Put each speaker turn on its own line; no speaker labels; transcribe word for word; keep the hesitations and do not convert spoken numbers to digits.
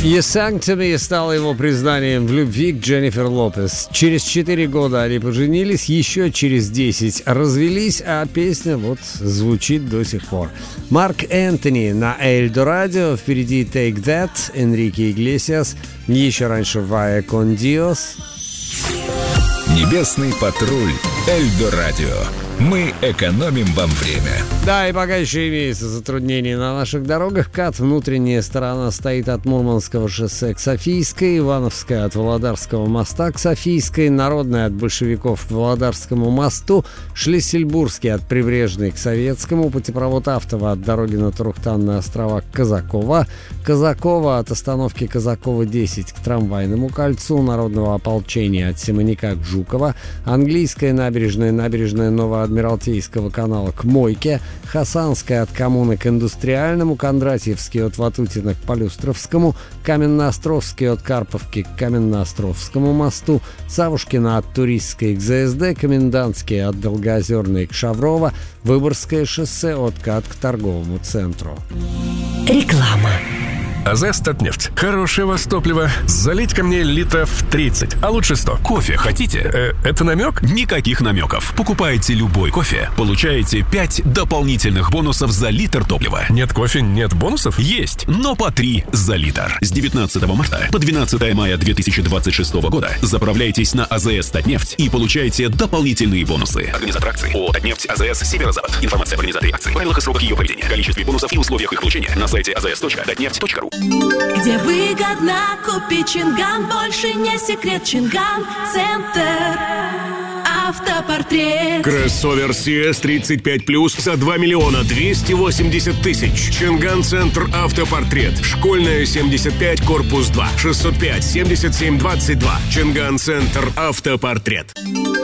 You Sang To Me стало его признанием в любви к Дженнифер Лопес. Через четыре года они поженились, еще через десять развелись, а песня вот звучит до сих пор. Марк Энтони на Эльдо Радио, впереди Take That, Энрике Иглесиас, еще раньше Vaya Con Dios.
Небесный патруль, Эльдо Радио. Мы экономим вам время.
Да, и пока еще имеются затруднения на наших дорогах. КАТ, внутренняя сторона, стоит от Мурманского шоссе к Софийской, Ивановская от Володарского моста к Софийской, Народная от Большевиков к Володарскому мосту, Шлиссельбургский от Прибрежной к Советскому, путепровод Автово от дороги на Турухтанные острова к Казакова, Казакова от остановки Казакова десять к Трамвайному кольцу, Народного ополчения от Семеняка к Жукова, Английская набережная, набережная Новоадмиралтейского канала к Мойке, Хасанская от Коммуны к Индустриальному, Кондратьевский от Ватутина к Полюстровскому, Каменноостровский от Карповки к Каменноостровскому мосту, Савушкина от Туристской к ЗСД, Комендантский от Долгоозерной к Шаврово, Выборгское шоссе от КАТ к торговому центру.
Реклама.
АЗС Татнефть. Хорошее вас топливо. Залить ко мне литров тридцать, а лучше сто.
Кофе хотите?
Э, это намек?
Никаких намеков. Покупаете любой кофе, получаете пять дополнительных бонусов за литр топлива.
Нет кофе, нет бонусов?
Есть, но по три за литр. С девятнадцатого марта по двенадцатое мая две тысячи двадцать шестого года заправляйтесь на АЗС Татнефть и получайте дополнительные бонусы. Организатор акции ООО «Татнефть» АЗС «Северо-Запад». Информация об организаторе акции, правилах и сроках ее проведения, количестве бонусов и условиях их получения на сайте а зэ эс точка татнефть точка ру.
Где выгодно купить Чинган, больше не секрет. Чинган Центр Автопортрет.
Кроссовер си эс тридцать пять плюс за два миллиона двести восемьдесят тысяч. Чинган Центр Автопортрет. Школьная семьдесят пять, корпус два. шестьсот пять семьдесят семь двадцать два. Чинган Центр Автопортрет.